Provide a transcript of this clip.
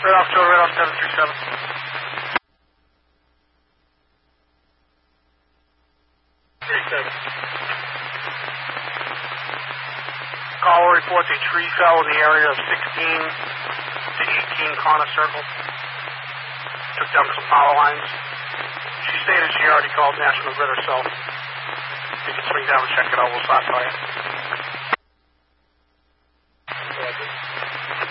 Right off 737. Call reports a tree fell in the area of 16 to 18 Connor Circle. Took down some power lines. She stated she already called National Grid herself. You can swing down and check it out. We'll stop by it.